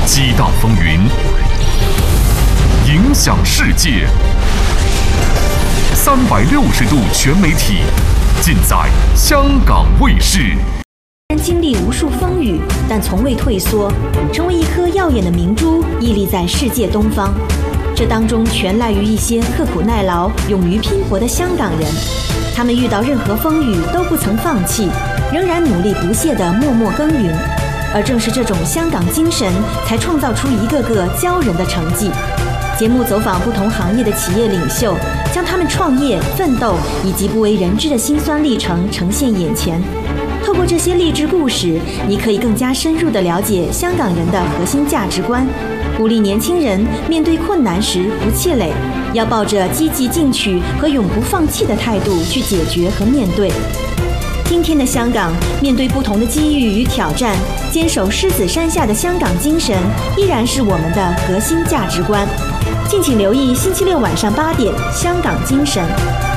激荡风云，影响世界。360度全媒体，尽在香港卫视。 经历无数风雨，但从未退缩，成为一颗耀眼的明珠，屹立在世界东方。这当中全赖于一些刻苦耐劳、勇于拼搏的香港人。他们遇到任何风雨都不曾放弃，仍然努力不懈地默默耕耘。而正是这种香港精神，才创造出一个个骄人的成绩。节目走访不同行业的企业领袖，将他们创业、奋斗以及不为人知的辛酸历程呈现眼前。透过这些励志故事，你可以更加深入地了解香港人的核心价值观，鼓励年轻人面对困难时不气馁，要抱着积极进取和永不放弃的态度去解决和面对。今天的香港，面对不同的机遇与挑战，坚守狮子山下的香港精神依然是我们的核心价值观。敬请留意星期六晚上8点《香港精神》。